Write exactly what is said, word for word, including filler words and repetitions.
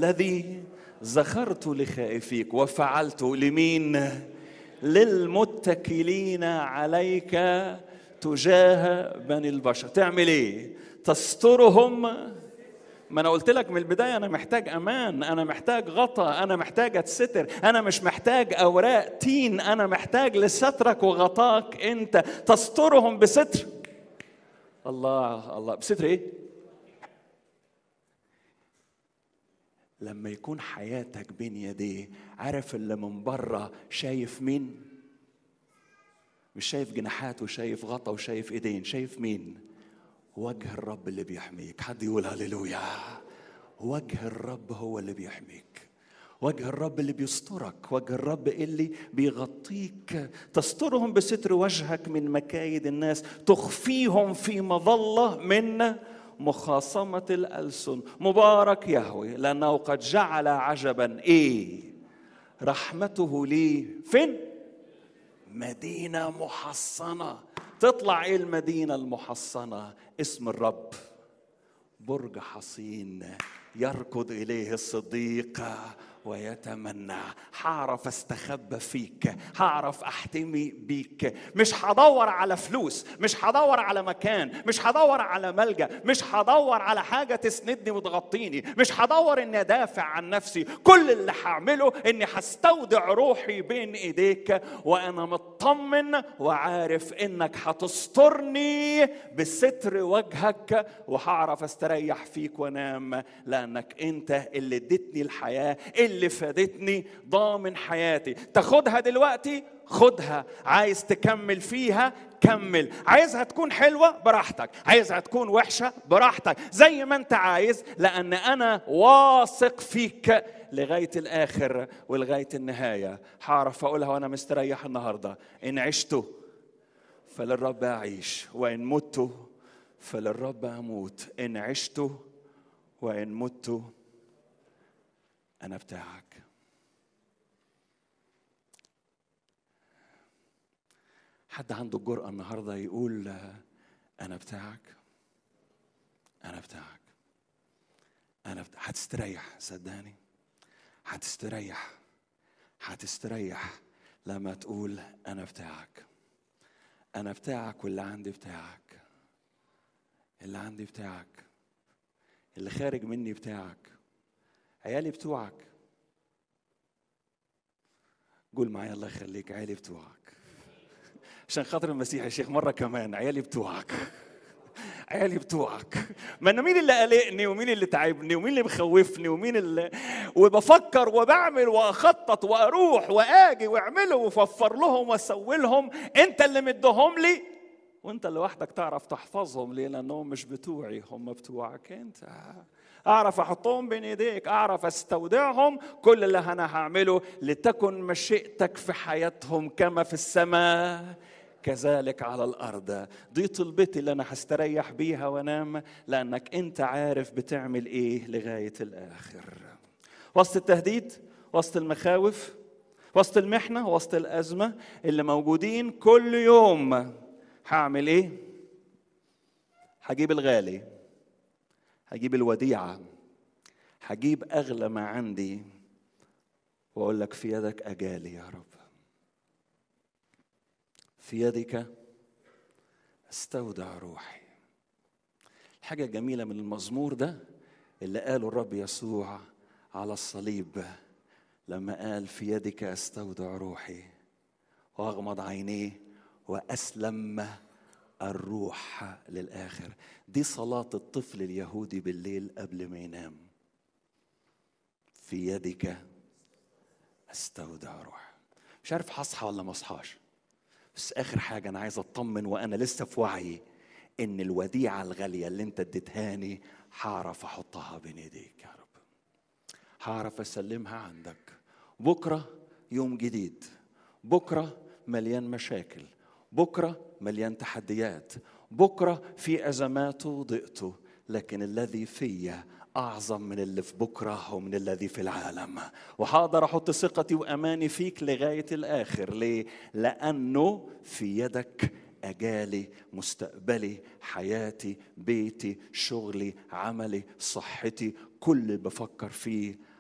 الذي ذكرت لخائفيك وفعلت لمين؟ للمتكلين عليك تجاه بني البشر. تعمل ايه؟ تسترهم. ما انا قلت لك من البدايه انا محتاج امان، انا محتاج غطاء، انا محتاج اتستر، انا مش محتاج اوراق تين، انا محتاج لسترك وغطاك انت. تسترهم بستر الله. الله بستر ايه؟ لما يكون حياتك بين يديه، عارف اللي من بره شايف مين؟ مش شايف جناحات وشايف غطا وشايف ايدين، شايف مين؟ وجه الرب اللي بيحميك. حد يقول هللويا. وجه الرب هو اللي بيحميك، وجه الرب اللي بيسترك، وجه الرب اللي بيغطيك. تسترهم بستر وجهك من مكايد الناس، تخفيهم في مظلة من مخاصمة الألسن. مبارك يهوه لأنه قد جعل عجبا ايه؟ رحمته لي فين؟ مدينة محصنة. تطلع ايه المدينة المحصنة؟ اسم الرب برج حصين يركض إليه الصديق ويتمنى. هعرف استخبى فيك، هعرف احتمي بيك. مش هدور على فلوس، مش هدور على مكان، مش هدور على ملجأ، مش هدور على حاجة تسندني وتغطيني، مش هدور اني ادافع عن نفسي. كل اللي هعمله اني هستودع روحي بين ايديك، وانا مطمن وعارف انك هتسترني بستر وجهك، وهعرف استريح فيك وانام، لانك انت اللي اديتني الحياة، اللي فادتني، ضامن حياتي. تاخدها دلوقتي خدها، عايز تكمل فيها كمل، عايزها تكون حلوة براحتك، عايزها تكون وحشة براحتك، زي ما انت عايز، لأن أنا واثق فيك لغاية الآخر ولغاية النهاية. هعرف أقولها وأنا مستريح النهاردة: إن عشت فللرب أعيش، وإن مت فللرب أموت. إن عشت وإن مت أنا بتاعك. حد عنده الجرأة النهاردة يقول أنا بتاعك؟ أنا بتاعك، أنا بتاعك. هتستريح، صدقني هتستريح، هتستريح لما تقول أنا بتاعك. أنا بتاعك، واللي عندي بتاعك، اللي عندي بتاعك، اللي خارج مني بتاعك، عيالي بتوعك. قول معايا الله يخليك، عيالي بتوعك. عشان خاطر المسيح يا شيخ مرة كمان، عيالي بتوعك، عيالي بتوعك. ما أنا مين اللي قلقني ومين اللي تعبني ومين اللي مخوفني ومين اللي، وبفكر وبعمل وأخطط وأروح وآجي وأعمله وففر لهم وأسوي لهم. أنت اللي مدهم لي، وأنت اللي وحدك تعرف تحفظهم ليه، لأنهم مش بتوعي، هم بتوعك أنت. أعرف أحطهم بين إيديك، أعرف أستودعهم. كل اللي أنا هعمله لتكن مشيئتك في حياتهم كما في السماء كذلك على الأرض. دي طلبتي اللي أنا هستريح بيها وانام، لأنك أنت عارف بتعمل إيه لغاية الآخر. وسط التهديد، وسط المخاوف، وسط المحنة، وسط الأزمة اللي موجودين كل يوم، هعمل إيه؟ هجيب الغالي، هجيب الوديعة، هجيب أغلى ما عندي، وأقول لك في يدك أجالي يا رب، في يدك استودع روحي. الحاجة الجميلة من المزمور ده اللي قاله الرب يسوع على الصليب، لما قال في يدك استودع روحي، واغمض عينيه وأسلم الروح للآخر. دي صلاة الطفل اليهودي بالليل قبل ما ينام: في يدك استودع روح. مش عارف هصحى ولا ما اصحاش، بس آخر حاجة أنا عايز أطمن وأنا لسه في وعي إن الوديعة الغالية اللي أنت اديتهاني هعرف أحطها بين إيديك يا رب، هعرف أسلمها عندك. بكرة يوم جديد، بكرة مليان مشاكل، بكرة مليان تحديات، بكرة في أزمات وضئته، لكن الذي فيا أعظم من اللي في بكرة ومن الذي في العالم. وهقدر أحط ثقتي وأماني فيك لغاية الآخر. ليه؟ لأنه في يدك أجالي، مستقبلي، حياتي، بيتي، شغلي، عملي، صحتي، كل اللي بفكر فيه